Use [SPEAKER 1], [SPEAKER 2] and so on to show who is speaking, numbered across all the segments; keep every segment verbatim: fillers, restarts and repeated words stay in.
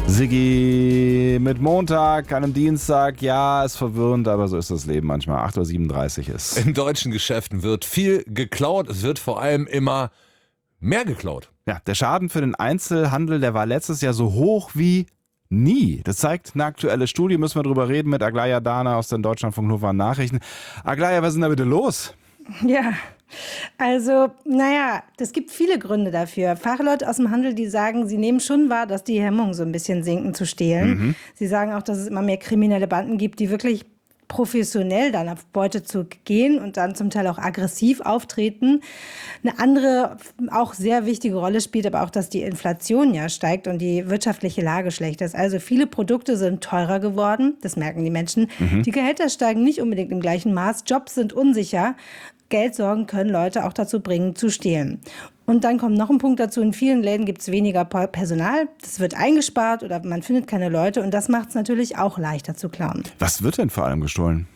[SPEAKER 1] Siggi mit Montag, einem Dienstag. Ja, ist verwirrend, aber so ist das Leben manchmal. acht Uhr siebenunddreißig ist.
[SPEAKER 2] In deutschen Geschäften wird viel geklaut. Es wird vor allem immer mehr geklaut.
[SPEAKER 1] Ja, der Schaden für den Einzelhandel, der war letztes Jahr so hoch wie nie. Das zeigt eine aktuelle Studie. Müssen wir drüber reden mit Aglaya Dana aus den Deutschlandfunk Nova Nachrichten. Aglaya, was ist denn da bitte los?
[SPEAKER 3] Ja, also, naja, es gibt viele Gründe dafür. Fachleute aus dem Handel, die sagen, sie nehmen schon wahr, dass die Hemmungen so ein bisschen sinken zu stehlen. Mhm. Sie sagen auch, dass es immer mehr kriminelle Banden gibt, die wirklich professionell dann auf Beute zu gehen und dann zum Teil auch aggressiv auftreten. Eine andere, auch sehr wichtige Rolle spielt aber auch, dass die Inflation ja steigt und die wirtschaftliche Lage schlecht ist. Also viele Produkte sind teurer geworden, das merken die Menschen. Mhm. Die Gehälter steigen nicht unbedingt im gleichen Maß, Jobs sind unsicher. Geldsorgen können Leute auch dazu bringen, zu stehlen. Und dann kommt noch ein Punkt dazu, in vielen Läden gibt es weniger Personal, das wird eingespart oder man findet keine Leute und das macht es natürlich auch leichter zu klauen.
[SPEAKER 1] Was wird denn vor allem gestohlen?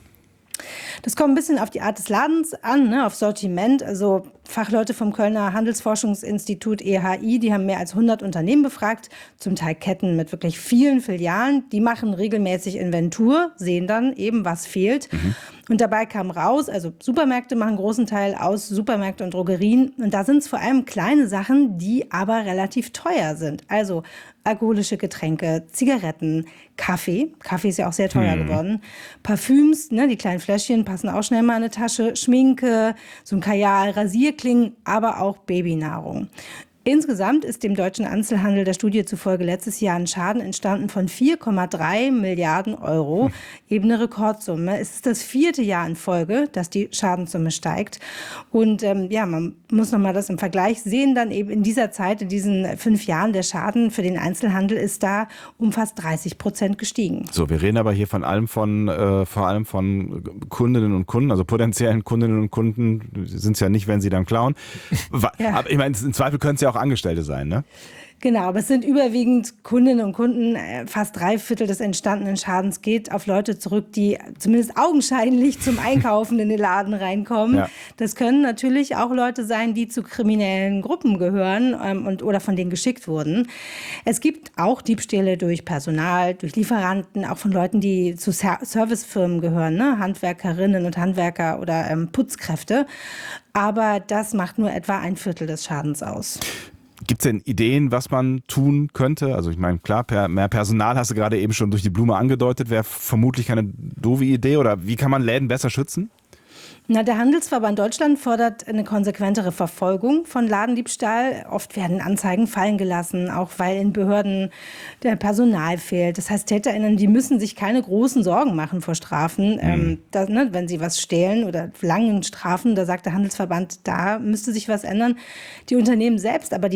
[SPEAKER 3] Das kommt ein bisschen auf die Art des Ladens an, ne, auf Sortiment. Also Fachleute vom Kölner Handelsforschungsinstitut E H I, die haben mehr als hundert Unternehmen befragt, zum Teil Ketten mit wirklich vielen Filialen. Die machen regelmäßig Inventur, sehen dann eben, was fehlt. Mhm. Und dabei kam raus, also Supermärkte machen einen großen Teil aus, Supermärkte und Drogerien. Und da sind es vor allem kleine Sachen, die aber relativ teuer sind. Also alkoholische Getränke, Zigaretten, Kaffee. Kaffee ist ja auch sehr teuer hm. geworden. Parfüms, ne, die kleinen Fläschchen passen auch schnell mal in eine Tasche. Schminke, so ein Kajal, Rasierklingen, aber auch Babynahrung. Insgesamt ist dem deutschen Einzelhandel der Studie zufolge letztes Jahr ein Schaden entstanden von vier Komma drei Milliarden Euro. Hm. Eben eine Rekordsumme. Es ist das vierte Jahr in Folge, dass die Schadenssumme steigt. Und ähm, ja, man muss nochmal das im Vergleich sehen. Dann eben in dieser Zeit, in diesen fünf Jahren, der Schaden für den Einzelhandel ist da um fast dreißig Prozent gestiegen.
[SPEAKER 1] So, wir reden aber hier von allem von, äh, vor allem von Kundinnen und Kunden, also potenziellen Kundinnen und Kunden sind es ja nicht, wenn sie dann klauen. Ja. Aber ich meine, im Zweifel können es ja auch Angestellte sein, ne?
[SPEAKER 3] Genau, aber es sind überwiegend Kundinnen und Kunden. Fast drei Viertel des entstandenen Schadens geht auf Leute zurück, die zumindest augenscheinlich zum Einkaufen in den Laden reinkommen. Ja. Das können natürlich auch Leute sein, die zu kriminellen Gruppen gehören ähm, und, oder von denen geschickt wurden. Es gibt auch Diebstähle durch Personal, durch Lieferanten, auch von Leuten, die zu Ser- Servicefirmen gehören, ne? Handwerkerinnen und Handwerker oder ähm, Putzkräfte. Aber das macht nur etwa ein Viertel des Schadens aus.
[SPEAKER 1] Gibt es denn Ideen, was man tun könnte? Also ich meine, klar, per, mehr Personal hast du gerade eben schon durch die Blume angedeutet, wäre vermutlich keine doofe Idee. Oder wie kann man Läden besser schützen?
[SPEAKER 3] Na, der Handelsverband Deutschland fordert eine konsequentere Verfolgung von Ladendiebstahl. Oft werden Anzeigen fallen gelassen, auch weil in Behörden der Personal fehlt. Das heißt, TäterInnen, die müssen sich keine großen Sorgen machen vor Strafen. Mhm. Ähm, da, ne, wenn sie was stehlen oder langen Strafen, da sagt der Handelsverband, da müsste sich was ändern. Die Unternehmen selbst, aber die